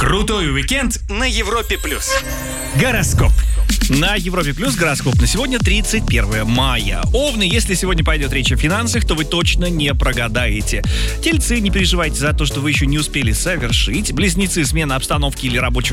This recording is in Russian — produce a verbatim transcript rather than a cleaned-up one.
Крутой уикенд на Европе+. Гороскоп. На Европе Плюс гороскоп на сегодня тридцать первое мая. Овны, если сегодня пойдет речь о финансах, то вы точно не прогадаете. Тельцы, не переживайте за то, что вы еще не успели совершить. Близнецы, смена обстановки или рабочего